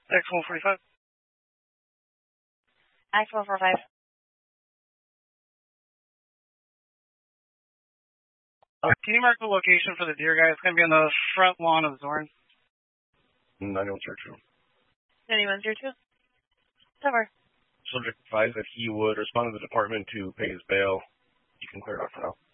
X145. X145. Can you mark the location for the deer guy? It's going to be on the front lawn of Zorn. 9102. 9102. Cover. Subject advised that he would respond to the department to pay his bail. You can clear it off for now.